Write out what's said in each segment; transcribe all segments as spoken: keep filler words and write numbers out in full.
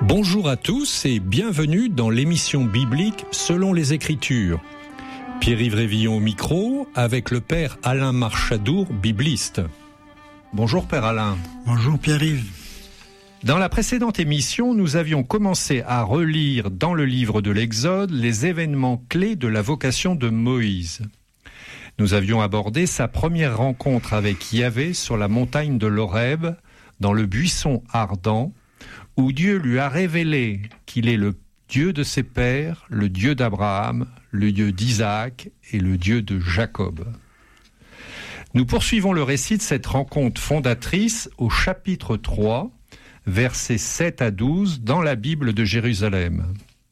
Bonjour à tous et bienvenue dans l'émission biblique Selon les Écritures. Pierre-Yves Révillon au micro avec le Père Alain Marchadour, bibliste. Bonjour Père Alain. Bonjour Pierre-Yves. Dans la précédente émission, nous avions commencé à relire dans le livre de l'Exode les événements clés de la vocation de Moïse. Nous avions abordé sa première rencontre avec Yahvé sur la montagne de l'Horeb, dans le buisson ardent, où Dieu lui a révélé qu'il est le Dieu de ses pères, le Dieu d'Abraham, le Dieu d'Isaac et le Dieu de Jacob. Nous poursuivons le récit de cette rencontre fondatrice au chapitre trois, versets sept à douze, dans la Bible de Jérusalem.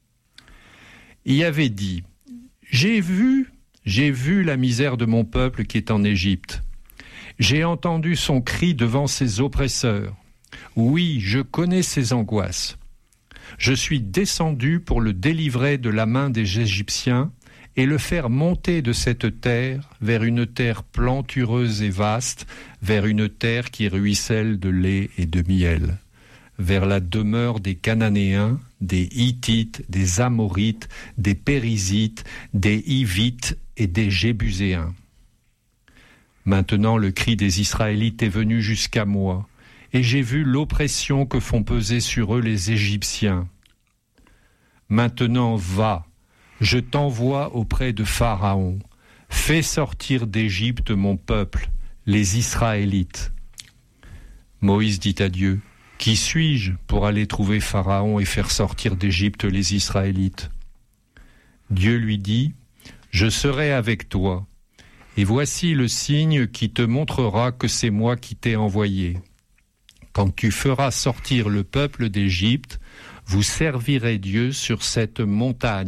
Yahvé dit : « J'ai vu, j'ai vu la misère de mon peuple qui est en Égypte. J'ai entendu son cri devant ses oppresseurs. Oui, je connais ses angoisses. Je suis descendu pour le délivrer de la main des Égyptiens et le faire monter de cette terre vers une terre plantureuse et vaste, vers une terre qui ruisselle de lait et de miel, vers la demeure des Cananéens, des Hittites, des Amorites, des Périsites, des Hivites et des Jébuséens. Maintenant le cri des Israélites est venu jusqu'à moi, et j'ai vu l'oppression que font peser sur eux les Égyptiens. Maintenant va, je t'envoie auprès de Pharaon. Fais sortir d'Égypte mon peuple, les Israélites. » Moïse dit à Dieu : « Qui suis-je pour aller trouver Pharaon et faire sortir d'Égypte les Israélites ?» Dieu lui dit : « Je serai avec toi, et voici le signe qui te montrera que c'est moi qui t'ai envoyé. Quand tu feras sortir le peuple d'Égypte, vous servirez Dieu sur cette montagne. »